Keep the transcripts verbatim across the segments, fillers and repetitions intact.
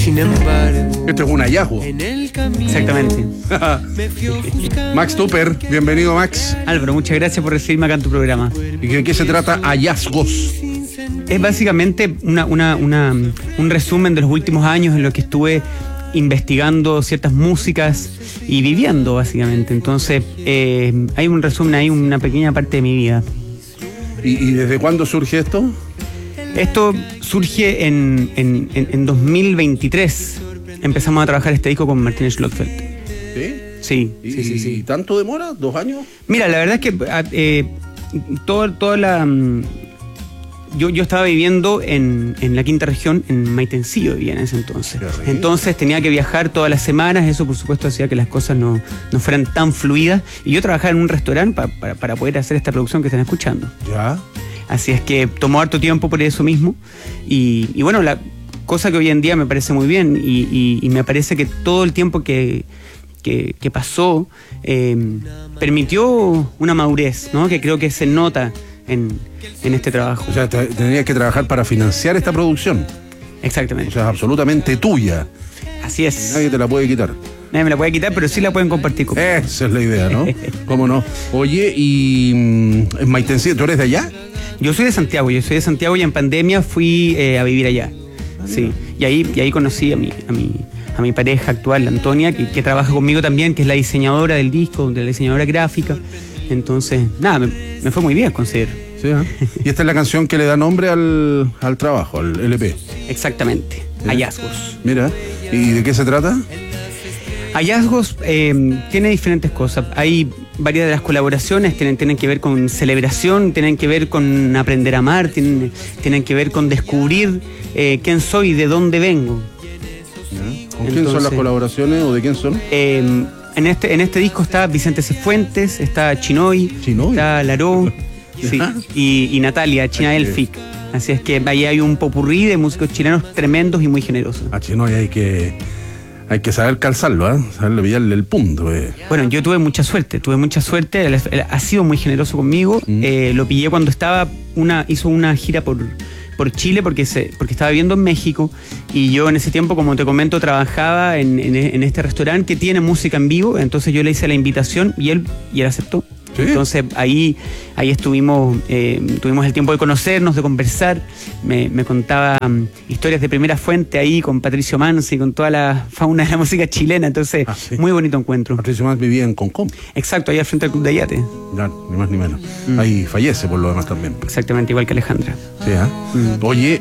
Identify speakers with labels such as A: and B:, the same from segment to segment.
A: Sin embargo,
B: esto es un hallazgo.
A: en el camino
C: Exactamente.
A: me fui ofuscando.
B: Max Tupper, bienvenido Max.
C: Álvaro, muchas gracias por recibirme acá en tu programa.
B: ¿Y de qué se trata Hallazgos?
C: Es básicamente una, una, una, un resumen de los últimos años en los que estuve investigando ciertas músicas y viviendo, básicamente. Entonces, eh, hay un resumen, hay una pequeña parte de mi vida.
B: ¿Y, y desde cuándo surge esto?
C: Esto surge en, en, en, en dos mil veintitrés. Empezamos a trabajar este disco con Martin Schlotfeld.
B: ¿Sí?
C: Sí,
B: ¿Y,
C: sí, sí, sí.
B: ¿Y tanto demora? ¿Dos años?
C: Mira, la verdad es que eh, todo, toda la... Yo, yo estaba viviendo en, en la quinta región, en Maitencillo vivía en ese entonces. Entonces tenía que viajar todas las semanas, eso por supuesto hacía que las cosas no, no fueran tan fluidas. Y yo trabajaba en un restaurante pa, pa, para poder hacer esta producción que están escuchando.
B: Ya.
C: Así es que tomó harto tiempo por eso mismo. Y, y bueno, la cosa que hoy en día me parece muy bien y, y, y me parece que todo el tiempo que, que, que pasó eh, permitió una madurez, ¿no? Que creo que se nota en, en este trabajo.
B: O sea, te, tenías que trabajar para financiar esta producción.
C: Exactamente.
B: O sea, es absolutamente tuya.
C: Así es.
B: Nadie te la puede quitar.
C: Nadie me la puede quitar, pero sí la pueden compartir conmigo.
B: Esa es la idea, ¿no? ¿Cómo no? Oye, y mm, en Maitencillo, ¿tú eres de allá?
C: Yo soy de Santiago, yo soy de Santiago y en pandemia fui eh, a vivir allá. Sí. Y ahí, y ahí conocí a mi, a mi, a mi pareja actual, Antonia, que, que trabaja conmigo también, que es la diseñadora del disco, de la diseñadora gráfica. Entonces, nada, me, me fue muy bien, considero.
B: Sí, ¿eh? Y esta es la canción que le da nombre al, al trabajo, al L P.
C: Exactamente.
B: ¿Sí?
C: Hallazgos.
B: Mira, ¿y de qué se trata?
C: Hallazgos eh, tiene diferentes cosas. Hay varias de las colaboraciones, tienen, tienen que ver con celebración, tienen que ver con aprender a amar, tienen, tienen que ver con descubrir eh, quién soy, de dónde vengo.
B: ¿Ya? ¿Con quién
C: Entonces,
B: son las colaboraciones o de quién son?
C: Eh, en, este, en este disco está Vicente Cifuentes, está Chinoy,
B: Chinoy.
C: está Laró sí, y, y Natalia, China
B: Así
C: Elfic. Así es que ahí hay un popurrí de músicos chilenos tremendos y muy generosos.
B: A Chinoy hay que... Hay que saber calzarlo, ¿eh? Saberle pillarle el punto. Eh.
C: Bueno, yo tuve mucha suerte, tuve mucha suerte, él, él ha sido muy generoso conmigo, mm. eh, lo pillé cuando estaba, una hizo una gira por, por Chile porque, se, porque estaba viviendo en México y yo en ese tiempo, como te comento, trabajaba en, en, en este restaurante que tiene música en vivo, entonces yo le hice la invitación y él, y él aceptó. ¿Sí? Entonces ahí, ahí estuvimos, eh, tuvimos el tiempo de conocernos, de conversar, me, me contaba um, historias de primera fuente ahí con Patricio Mansi, con toda la fauna de la música chilena, entonces ah, ¿sí? Muy bonito encuentro.
B: Patricio Mansi vivía en Concón.
C: Exacto, ahí al frente del Club de Ayate.
B: No, ni más ni menos. Mm. Ahí fallece por lo demás también.
C: Exactamente, igual que Alejandra.
B: Sí, ¿eh? mm. Oye,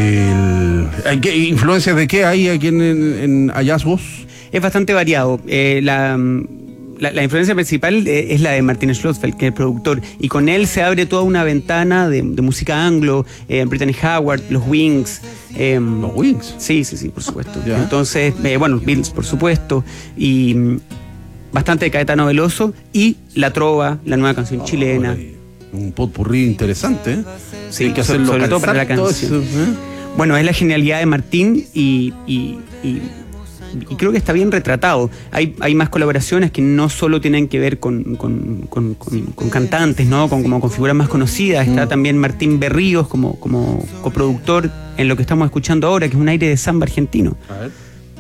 B: eh, el, ¿qué, ¿influencias de qué hay aquí en, en, en Hallazgos?
C: Es bastante variado. Eh, la... La, la influencia principal es la de Martin Schlotfeld, que es el productor, y con él se abre toda una ventana de, de música anglo, eh, Brittany Howard, los Wings. Eh,
B: ¿Los Wings?
C: Sí, sí, sí, por supuesto. Ya. Entonces, eh, bueno, Beatles, por supuesto, y mm, bastante de Caetano Veloso, y La Trova, la nueva canción oh, chilena.
B: Ay, un potpourri interesante, ¿eh?
C: Sí,
B: hay que hacerlo
C: sobre todo para la canción. Eso, ¿eh? Bueno, es la genialidad de Martín y... y, y y creo que está bien retratado. Hay, hay más colaboraciones que no solo tienen que ver con, con, con, con, con cantantes, ¿no? Con, como con figuras más conocidas. Está mm. también Martín Berríos como, como coproductor en lo que estamos escuchando ahora, que es un aire de samba argentino.
B: A ver.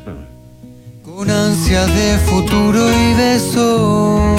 A: Con ansias de futuro y besos,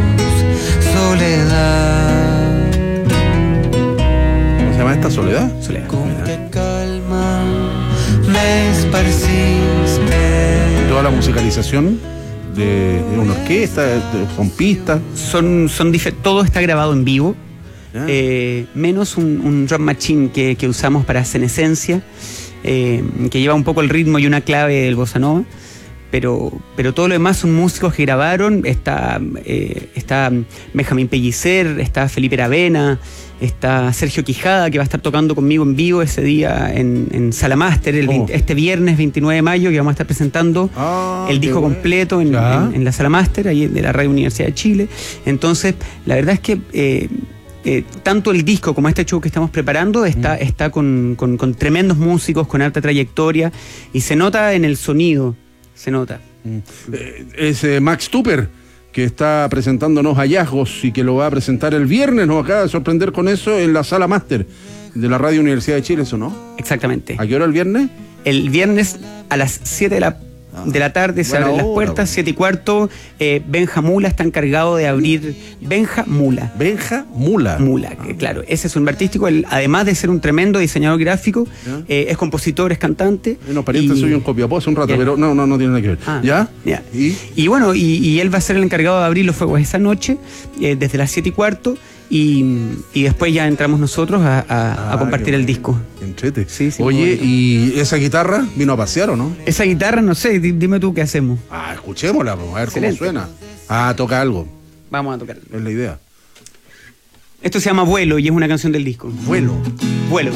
A: soledad.
B: ¿Cómo se llama esta? ¿Soledad?
C: Soledad.
A: Con qué calma me esparciste.
B: Toda la musicalización de, de una orquesta, de, son pistas.
C: Son, son todo está grabado en vivo, eh, menos un, un drum machine que, que usamos para Senescencia, eh, que lleva un poco el ritmo y una clave del bossa nova. Pero, pero todo lo demás son músicos que grabaron. Está, eh, está Benjamín Pellicer, está Felipe Aravena, está Sergio Quijada, que va a estar tocando conmigo en vivo ese día en, en Sala Máster, el, oh. este viernes veintinueve de mayo, que vamos a estar presentando ah, el disco bueno. completo en, en, en la Sala Máster, ahí de la Radio Universidad de Chile. Entonces, la verdad es que eh, eh, tanto el disco como este show que estamos preparando está, mm. está con, con, con tremendos músicos, con alta trayectoria, y se nota en el sonido. Se nota.
B: Mm. Es eh, Max Tupper, que está presentándonos Hallazgos y que lo va a presentar el viernes. Nos acaba de sorprender con eso en la Sala Máster de la Radio Universidad de Chile, ¿eso no?
C: Exactamente.
B: ¿A qué hora el viernes?
C: El viernes a las siete de la de la tarde se
B: Buena
C: abren las
B: hora,
C: puertas,
B: bueno.
C: siete y cuarto. eh, Benja Mula está encargado de abrir. Benja Mula.
B: Benja Mula.
C: Mula, que, claro, ese es un nombre artístico. Él, además de ser un tremendo diseñador gráfico,
B: ¿Ya?
C: eh, es compositor, es cantante.
B: Bueno, pariente
C: y-
B: soy en Copiapó hace un rato,
C: Ya.
B: pero no, no, no tiene nada que ver.
C: Ah,
B: ¿Ya?
C: ya.
B: ¿Y?
C: Y bueno, y, y él va a ser el encargado de abrir los fuegos esa noche, eh, desde las siete y cuarto, y, y después ya entramos nosotros a, a- a
B: Ah,
C: compartir
B: qué
C: el
B: bueno.
C: disco.
B: Qué entrete.
C: Sí, sí,
B: Oye,
C: muy bonito.
B: ¿y esa guitarra vino a pasear o no?
C: Esa guitarra, no sé, di- dime tú qué hacemos.
B: Ah, escuchémosla, pues, a ver
C: Excelente.
B: cómo suena. Ah, toca algo,
C: Vamos a tocar.
B: es la idea.
C: Esto se llama Vuelo y es una canción del disco.
B: Vuelo.
C: Vuelo.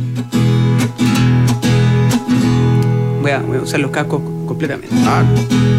C: Voy a, voy a usar los cascos completamente.
B: Ah,